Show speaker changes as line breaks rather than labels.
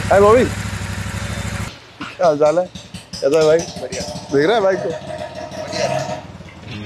हाय बॉबी, क्या हाल चाल है? कैसा है भाई?
बढ़िया।
देख रहा है भाई को?